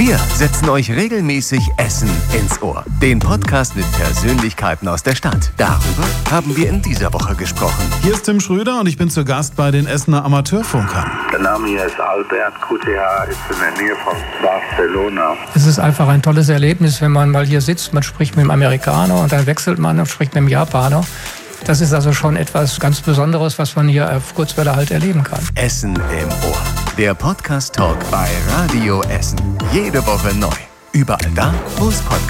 Wir setzen euch regelmäßig Essen ins Ohr. Den Podcast mit Persönlichkeiten aus der Stadt. Darüber haben wir in dieser Woche gesprochen. Hier ist Tim Schröder und ich bin zu Gast bei den Essener Amateurfunkern. Der Name hier ist Albert. QTH ist in der Nähe von Barcelona. Es ist einfach ein tolles Erlebnis, wenn man mal hier sitzt. Man spricht mit dem Amerikaner und dann wechselt man und spricht mit dem Japaner. Das ist also schon etwas ganz Besonderes, was man hier auf Kurzwelle halt erleben kann. Essen im Ohr. Der Podcast-Talk bei Radio Essen. Jede Woche neu. Überall da, wo es Podcasts